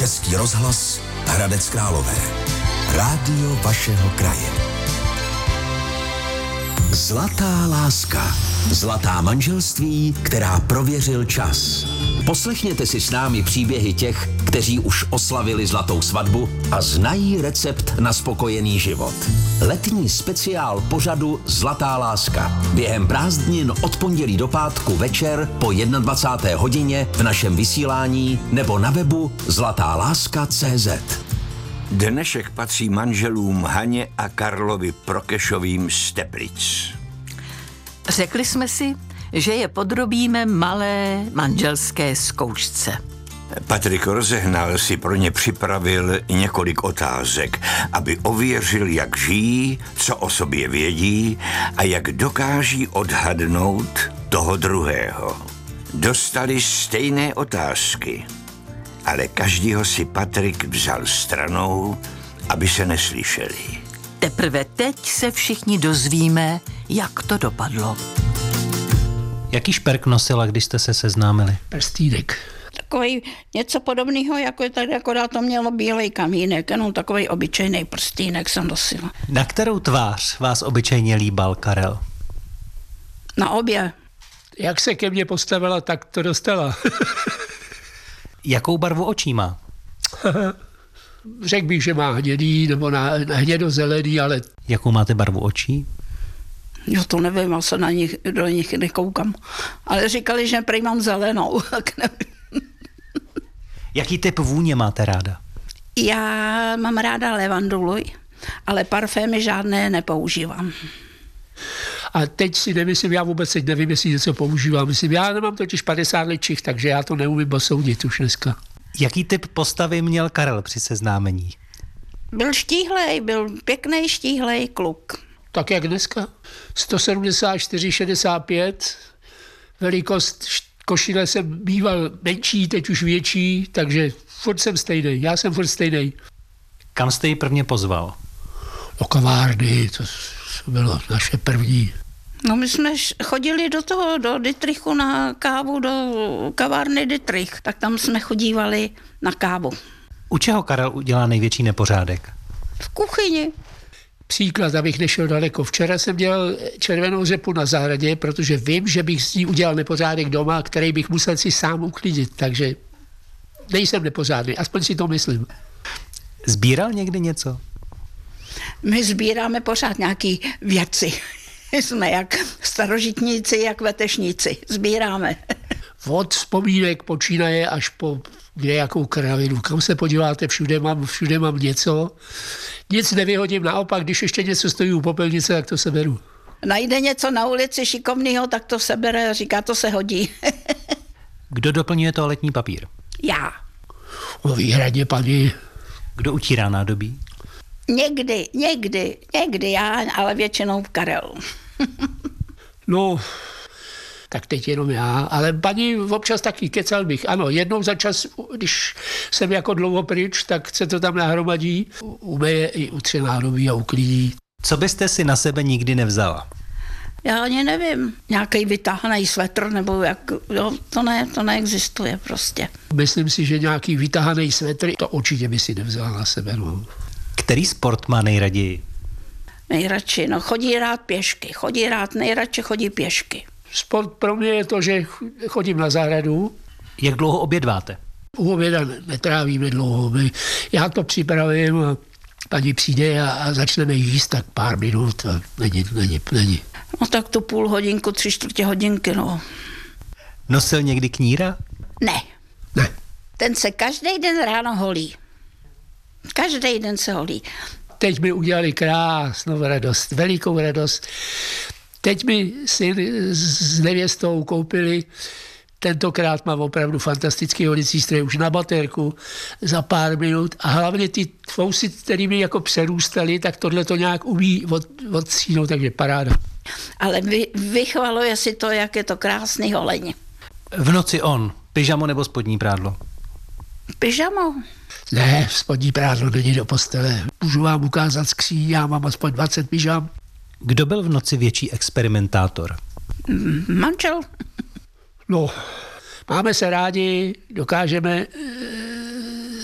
Český rozhlas Hradec Králové. Rádio vašeho kraje. Zlatá láska. Zlatá manželství, která prověřil čas. Poslechněte si s námi příběhy těch, kteří už oslavili zlatou svatbu a znají recept na spokojený život. Letní speciál pořadu Zlatá láska. Během prázdnin od pondělí do pátku večer po 21. hodině v našem vysílání nebo na webu zlatáláska.cz. Dnešek patří manželům Haně a Karlovi Prokešovým z Teplic. Řekli jsme si, že je podrobíme malé manželské zkoušce. Patrik Rozehnal si pro ně připravil několik otázek, aby ověřil, jak žijí, co o sobě vědí a jak dokáží odhadnout toho druhého. Dostali stejné otázky, ale každýho si Patrik vzal stranou, aby se neslyšeli. Teprve teď se všichni dozvíme, jak to dopadlo. Jaký šperk nosila, když jste se seznámili? Prstínek. Takový něco podobného, jako je tady, akorát to mělo bílej kamínek, jenom takový obyčejný prstínek jsem nosila. Na kterou tvář vás obyčejně líbal Karel? Na obě. Jak se ke mně postavila, tak to dostala. Jakou barvu očí má? Řekl bych, že má hnědý nebo na hnědozelený, ale... Jakou máte barvu očí? Jo, to nevím, já se do nich nekoukám. Ale říkali, že prý mám zelenou, tak nevím. Jaký typ vůně máte ráda? Já mám ráda levandulu, ale parfémy žádné nepoužívám. A teď si nemyslím, já vůbec teď nevím, jestli něco používám. Myslím, já nemám totiž 50 let čich, takže já to neumím posoudit už dneska. Jaký typ postavy měl Karel při seznámení? Byl štíhlej, byl pěkný štíhlej kluk. Tak jak dneska. 174,65. Velikost košile jsem býval menší, teď už větší, takže furt jsem stejný. Já jsem furt stejný. Kam jste ji prvně pozval? Do kavárny, to bylo naše první. No my jsme chodili do Dittrichu na kávu, do kavárny Dittrich, tak tam jsme chodívali na kávu. U čeho Karel udělá největší nepořádek? V kuchyni. Příklad, abych nešel daleko. Včera jsem dělal červenou řepu na zahradě, protože vím, že bych s ní udělal nepořádek doma, který bych musel si sám uklidit, takže nejsem nepořádný, aspoň si to myslím. Sbíral někdy něco? My sbíráme pořád nějaký věci. Jsme jak starožitníci, jak vetešníci. Sbíráme. Od vzpomínek počínaje až po kdejakou kravinu. Kam se podíváte, všude mám něco. Nic nevyhodím, naopak, když ještě něco stojí u popelnice, tak to seberu. Najde něco na ulici šikovného, tak to sebere a říká, to se hodí. Kdo doplňuje toaletní papír? Já. Výhradně paní. Kdo utírá nádobí? Někdy já, ale většinou Karel. No, tak teď jenom já, ale paní občas taky kecal bych. Ano, jednou za čas, když jsem jako dlouho pryč, tak se to tam nahromadí. Umeje i utře nádobí a uklidí. Co byste si na sebe nikdy nevzala? Já ani nevím. Nějaký vytáhaný svetr, nebo jak, jo, to neexistuje prostě. Myslím si, že nějaký vytáhaný svetr, to určitě by si nevzala na sebe. No. Který sport má nejraději? Nejradši, nejradši chodí pěšky. Sport pro mě je to, že chodím na zahradu. Jak dlouho obědváte? U oběda netrávíme dlouho. Já to připravím a paní přijde a začneme jíst tak pár minut. A není. No tak tu půl hodinku, 3/4 hodinky, no. Nosil někdy kníra? Ne. Ten se každý den ráno holí. Každý den se holí. Teď mi udělali krásnou radost, velikou radost. Teď mi syn s nevěstou koupili, tentokrát mám opravdu fantastický holicí stroj už na baterku za pár minut a hlavně ty fousy, které mi jako přerůstaly, tak tohle to nějak umí odstřínout, takže paráda. Ale vychvaluje si to, jak je to krásný holení. V noci on, pyžamo nebo spodní prádlo? Pyžamo. Ne, spodní prádlo není do postele. Můžu vám ukázat skříň, já mám aspoň 20 pyžam. Kdo byl v noci větší experimentátor? Manžel. No, máme se rádi, dokážeme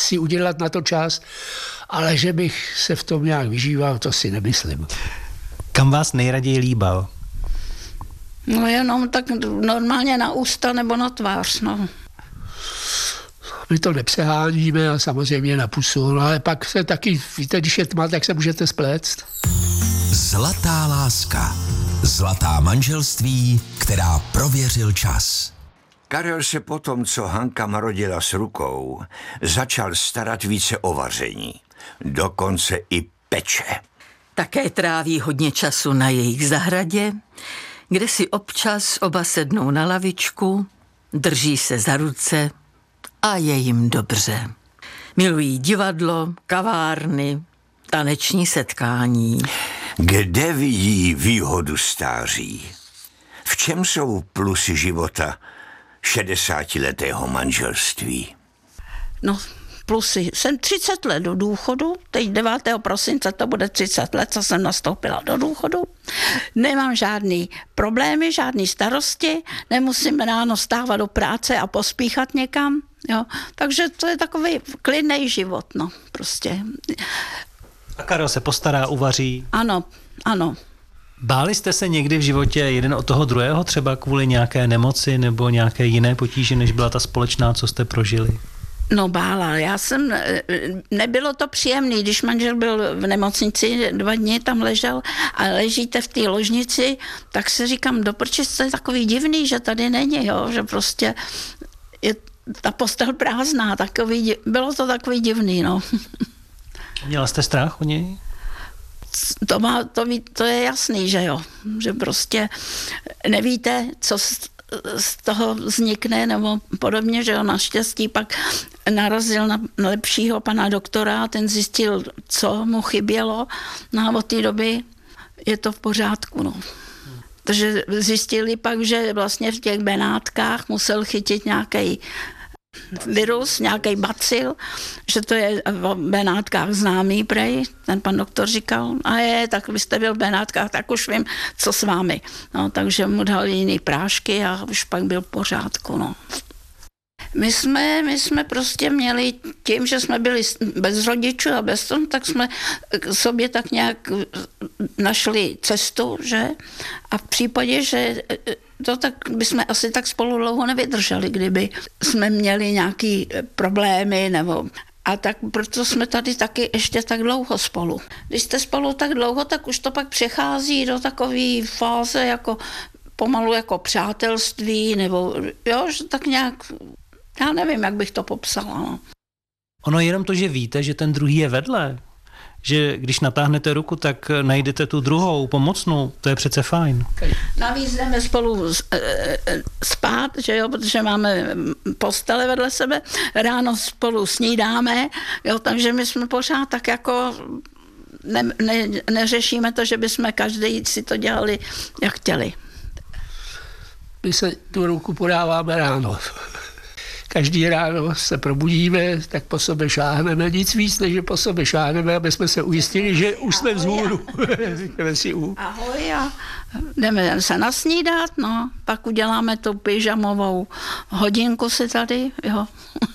si udělat na to čas, ale že bych se v tom nějak vyžíval, to si nemyslím. Kam vás nejraději líbal? No jenom tak normálně na ústa nebo na tvář, no. My to nepřeháníme a samozřejmě na pusu, no ale pak se taky, víte, když je tma, tak se můžete spléct. Zlatá láska. Zlatá manželství, která prověřil čas. Karel se potom, co Hanka marodila s rukou, začal starat více o vaření. Dokonce i peče. Také tráví hodně času na jejich zahradě, kde si občas oba sednou na lavičku, drží se za ruce a je jim dobře. Milují divadlo, kavárny, taneční setkání. Kde vidí výhodu stáří? V čem jsou plusy života 60letého manželství? No, plusy. Jsem 30 let do důchodu, teď 9. prosince to bude 30 let, co jsem nastoupila do důchodu. Nemám žádný problémy, žádný starosti, nemusím ráno stávat do práce a pospíchat někam, jo. Takže to je takový klidný život, no, prostě. A Karel se postará, uvaří. Ano, ano. Báli jste se někdy v životě jeden od toho druhého, třeba kvůli nějaké nemoci nebo nějaké jiné potíži, než byla ta společná, co jste prožili? No bála, nebylo to příjemné, když manžel byl v nemocnici 2 dny, tam ležel a ležíte v té ložnici, tak si říkám, doprči, to je takový divný, že tady není, jo, že prostě je ta postel prázdná, bylo to takový divný, no. Měla jste strach o něj? To je jasný, že jo, že prostě nevíte, co z toho vznikne nebo podobně, že jo, naštěstí pak narazil na lepšího pana doktora, ten zjistil, co mu chybělo, no a od té doby je to v pořádku, no. Takže zjistili pak, že vlastně v těch Benátkách musel chytit nějaký virus, nějaký bacil, že to je v Benátkách známý prej, ten pan doktor říkal, tak vy jste byl v Benátkách, tak už vím, co s vámi. No, takže mu dal jiný prášky a už pak byl v pořádku, no. My jsme prostě měli, tím, že jsme byli bez rodičů a bez toho, tak jsme sobě tak nějak našli cestu, že? A v případě, že to tak bychom asi tak spolu dlouho nevydrželi, kdyby jsme měli nějaký problémy nebo... A tak proto jsme tady taky ještě tak dlouho spolu. Když jste spolu tak dlouho, tak už to pak přechází do takové fáze jako pomalu jako přátelství, nebo jo, že tak nějak... Já nevím, jak bych to popsala. No. Ono je jenom to, že víte, že ten druhý je vedle. Že když natáhnete ruku, tak najdete tu druhou pomocnou. To je přece fajn. Navíc jdeme spolu spát, že jo, protože máme postele vedle sebe. Ráno spolu snídáme, jo, takže my jsme pořád tak jako... neřešíme to, že bychom každý si to dělali, jak chtěli. My se tu ruku podáváme ráno. Každý ráno se probudíme, tak po sobě šáhneme, nic víc, než že po sobě šáhneme, aby jsme se ujistili, že už jsme vzhůru. Ahoj a jdeme se nasnídat, no, pak uděláme tu pyžamovou hodinku si tady, jo.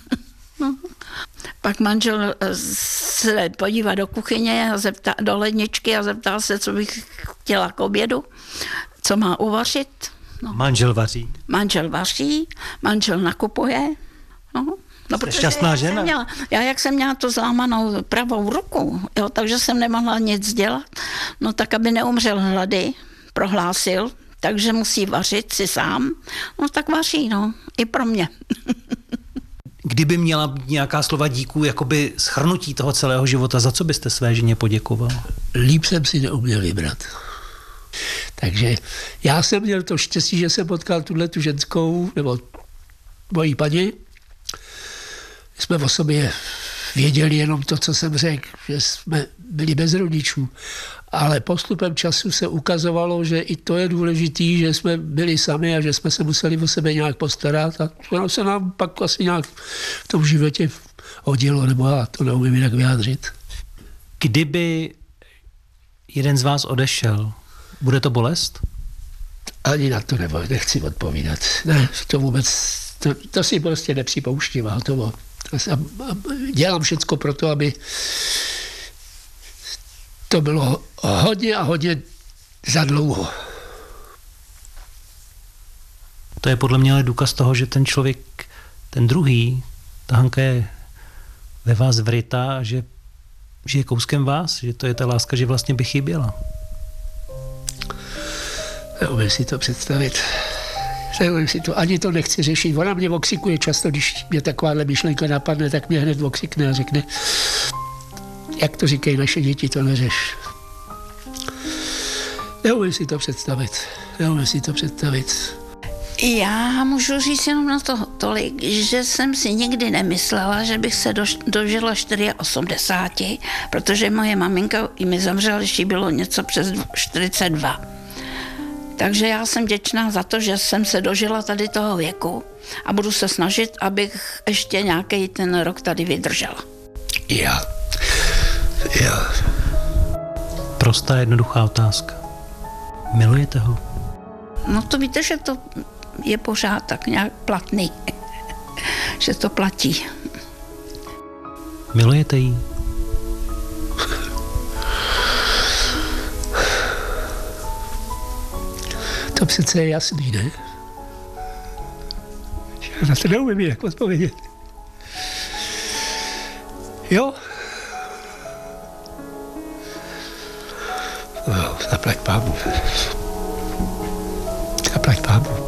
Pak manžel se podívá do kuchyně, do ledničky a zeptá se, co bych chtěla k obědu, co má uvařit. No. Manžel vaří. Manžel vaří, manžel nakupuje. No, jste šťastná žena. Jak jsem měla tu zlámanou pravou ruku, jo, takže jsem nemohla nic dělat, no tak, aby neumřel hlady, prohlásil, takže musí vařit si sám, no tak vaří, no, i pro mě. Kdyby měla být nějaká slova díků, jakoby shrnutí toho celého života, za co byste své ženě poděkoval? Líp jsem si neuměl vybrat. Takže já jsem měl to štěstí, že jsem potkal tu ženskou, nebo mojí paní. Jsme o sobě věděli jenom to, co jsem řekl, že jsme byli bez rodičů. Ale postupem času se ukazovalo, že i to je důležitý, že jsme byli sami a že jsme se museli o sebe nějak postarat. A to se nám pak asi nějak v tom životě hodilo, nebo já to neumím jinak vyjádřit. Kdyby jeden z vás odešel, bude to bolest? Ani na to nechci odpovídat. Ne, to vůbec, to si prostě nepřipouštím. To A dělám všecko pro to, aby to bylo hodně a hodně za dlouho. To je podle mě ale důkaz toho, že ten člověk, ten druhý, ta Hanka je ve vás vrytá a že je kouskem vás, že to je ta láska, že vlastně by chyběla. Neumím si to představit. Neumím si to, ani to nechci řešit. Ona mě okřikuje často, když mě takováhle myšlenka napadne, tak mě hned okřikne a řekne, jak to říkají naše děti, to neřeš. Neumím si to představit. Já můžu říct jenom na to tolik, že jsem si nikdy nemyslela, že bych se dožila 84, protože moje maminka i mi zemřela, když jí bylo něco přes 42. Takže já jsem vděčná za to, že jsem se dožila tady toho věku a budu se snažit, abych ještě nějaký ten rok tady vydržela. Já. Prostá jednoduchá otázka. Milujete ho? No to víte, že to je pořád tak nějak platný, že to platí. Milujete jí? To přece je jasný, ne? Já na to neumím jak odpovědět. Jo? No, zaplať pámu.